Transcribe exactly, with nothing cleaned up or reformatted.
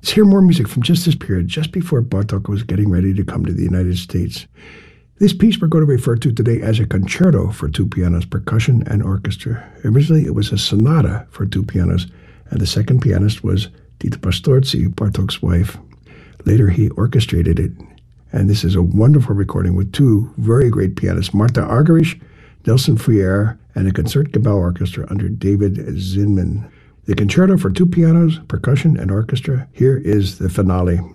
Let's hear more music from just this period, just before Bartók was getting ready to come to the United States. This piece we're going to refer to today as a concerto for two pianos, percussion, and orchestra. Originally, it was a sonata for two pianos, and the second pianist was Tita Pastorzi, Bartók's wife. Later, he orchestrated it, and this is a wonderful recording with two very great pianists, Marta Argerich, Nelson Freire, and a Concertgebouw orchestra under David Zinman. The concerto for two pianos, percussion, and orchestra. Here is the finale.